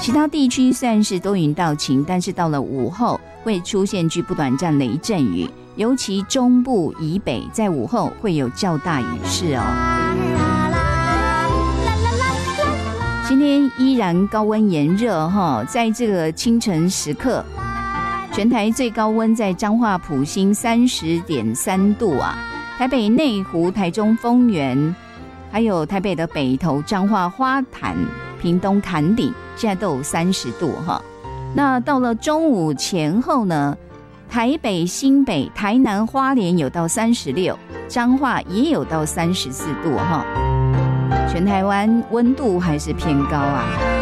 其他地区算是多云到晴，但是到了午后会出现局部短暂雷阵雨，尤其中部以北在午后会有较大雨势哦。今天依然高温炎热哈，在这个清晨时刻，全台最高温在彰化埔心30.3度啊，台北内湖、台中丰原，还有台北的北投、彰化花坛、屏东崁顶，现在都有30度哈。那到了中午前后呢，台北、新北、台南、花莲有到36，彰化也有到34度哈。全台湾温度还是偏高啊。